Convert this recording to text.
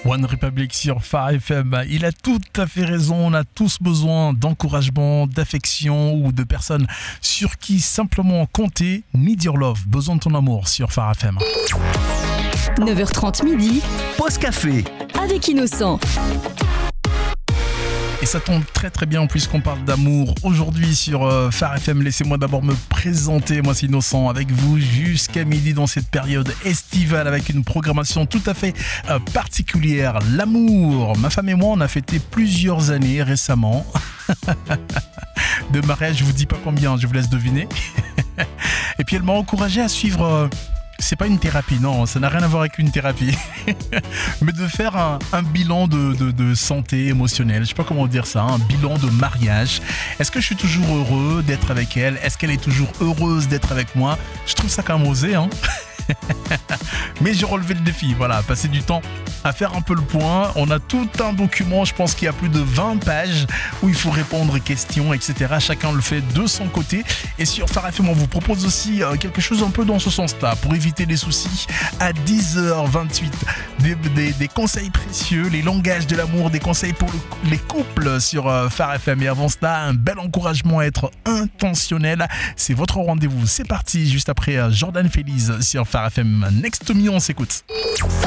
One Republic sur Phare FM. Il a tout à fait raison. On a tous besoin d'encouragement, d'affection ou de personnes sur qui simplement compter. Need your love. Besoin de ton amour sur Phare FM. 9h30 midi. Pause café. Avec Innocent. Et ça tombe très très bien puisqu'on parle d'amour aujourd'hui sur Phare FM. Laissez-moi d'abord me présenter. Moi c'est Innocent avec vous jusqu'à midi dans cette période estivale avec une programmation tout à fait particulière. L'amour. Ma femme et moi on a fêté plusieurs années récemment de mariage. Je vous dis pas combien, je vous laisse deviner. Et puis elle m'a encouragé à suivre... c'est pas une thérapie, non, ça n'a rien à voir avec une thérapie. Mais de faire un bilan de santé émotionnelle, je sais pas comment dire ça, un bilan de mariage. Est-ce que je suis toujours heureux d'être avec elle? Est-ce qu'elle est toujours heureuse d'être avec moi? Je trouve ça quand même osé, hein. Mais j'ai relevé le défi, voilà, passer du temps à faire un peu le point. On a tout un document, je pense qu'il y a plus de 20 pages où il faut répondre aux questions, etc. Chacun le fait de son côté. Et sur Phare FM, on vous propose aussi quelque chose un peu dans ce sens-là, pour éviter les soucis. À 10h28, des conseils précieux, les langages de l'amour, des conseils pour les couples sur Phare FM. Et avant cela, un bel encouragement à être intentionnel. C'est votre rendez-vous. C'est parti, juste après Jordan Feliz sur Phare FM. Next to me, on s'écoute.